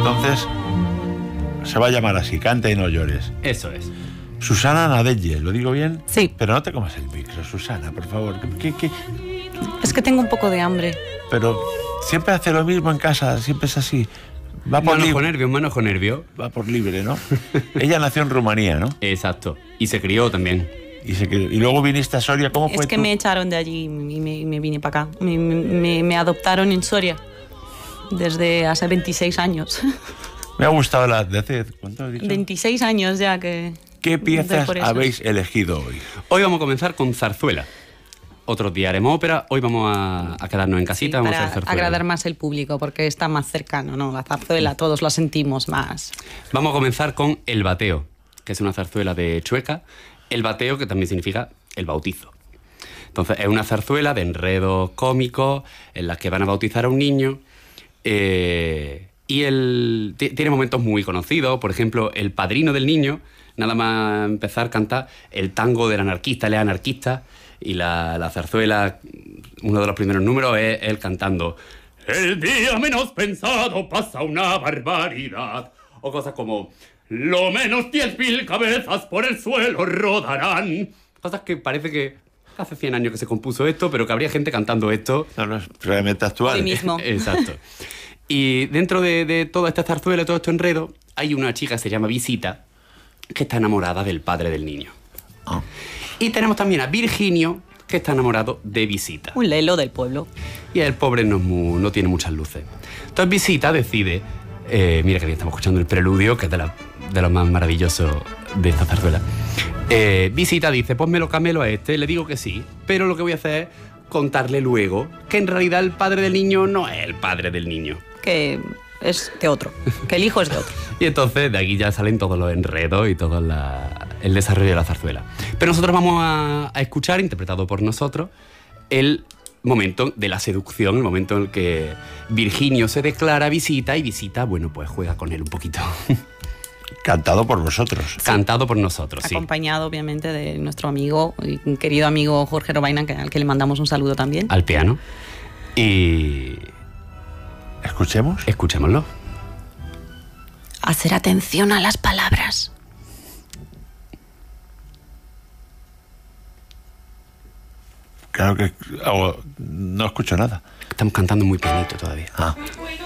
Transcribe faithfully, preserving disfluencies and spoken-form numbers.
Entonces, se va a llamar así, Canta y no llores. Eso es. Susana Nadelle, ¿lo digo bien? Sí. Pero no te comas el micro, Susana, por favor. ¿Qué, qué? Es que tengo un poco de hambre. Pero siempre hace lo mismo en casa, siempre es así. Va por Manojo libre. nervio, manojo nervio. Va por libre, ¿no? Ella nació en Rumanía, ¿no? Exacto. Y se crió también. Y, se, y luego viniste a Soria, ¿cómo fue? Es que tú? me echaron de allí y me, me vine para acá. Me, me, me adoptaron en Soria desde hace veintiséis años. Me ha gustado la de hace... ¿Cuánto has dicho? veintiséis años ya que... ¿Qué piezas por eso. habéis elegido hoy? Hoy vamos a comenzar con zarzuela. Otros días haremos ópera. Hoy vamos a, a quedarnos en casita. Sí, vamos para a hacer zarzuela. agradar más el público, porque está más cercano, ¿no? La zarzuela, todos la sentimos más. Vamos a comenzar con El Bateo, que es una zarzuela de Chueca. El Bateo, que también significa el bautizo. Entonces, es una zarzuela de enredos cómicos en las que van a bautizar a un niño. Eh, y el, tiene momentos muy conocidos. Por ejemplo, el padrino del niño, nada más empezar a cantar el tango del anarquista, él es anarquista. Y la, la zarzuela, uno de los primeros números, es él cantando el día menos pensado pasa una barbaridad. O cosas como lo menos diez mil cabezas por el suelo rodarán. Cosas que parece que hace cien años que se compuso esto, pero que habría gente cantando esto. No, no, es realmente actual. Hoy mismo. Exacto. Y dentro de, de toda esta zarzuela, todo este enredo, hay una chica que se llama Visita, que está enamorada del padre del niño. Oh. Y tenemos también a Virginio, que está enamorado de Visita. Un lelo del pueblo. Y el pobre no, es muy, no tiene muchas luces. Entonces Visita decide... Eh, mira que bien estamos escuchando el preludio, que es de, la, de lo más maravilloso de esta zarzuela. Eh, Visita dice, pues me lo camelo a este, le digo que sí, pero lo que voy a hacer es contarle luego que en realidad el padre del niño no es el padre del niño. Que es de otro, que el hijo es de otro. Y entonces de aquí ya salen todos los enredos y todo la, el desarrollo de la zarzuela. Pero nosotros vamos a, a escuchar, interpretado por nosotros, el momento de la seducción, el momento en el que Virginio se declara a Visita y Visita, bueno, pues juega con él un poquito. Cantado por vosotros. Cantado por nosotros, sí. Acompañado, obviamente, de nuestro amigo y un querido amigo Jorge Robaina, que, al que le mandamos un saludo también. Al piano. Y... ¿Escuchemos? escuchémoslo. Hacer atención a las palabras. Claro que oh, no escucho nada. Estamos cantando muy pianito todavía. Ah. Muy bueno